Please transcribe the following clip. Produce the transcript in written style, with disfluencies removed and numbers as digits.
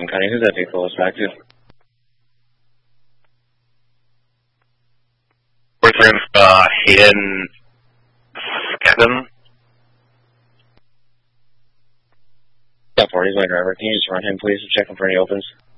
County. Who's that vehicle was back to? Hayden Skevin. Yeah, 40 is my driver. Can you just run him, please, and check him for any opens?